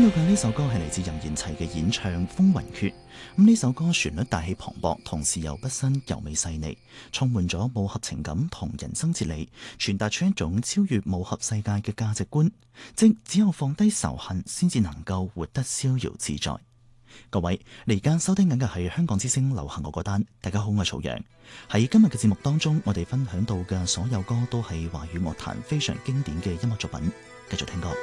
到嘅呢首歌係嚟自任賢齊嘅演唱《風雲決》。呢首歌旋律大氣磅礴，同時又不失柔美細膩，充滿咗武俠情感同人生哲理，傳達出一種超越武俠世界嘅價值觀，即只有放低仇恨，先至能夠活得逍遙自在。各位，你而家收聽緊嘅係香港之聲流行樂歌單。大家好，我係曹陽。喺今日嘅節目當中，我哋分享到嘅所有歌都係華語樂壇非常經典嘅音樂作品。繼續聽歌。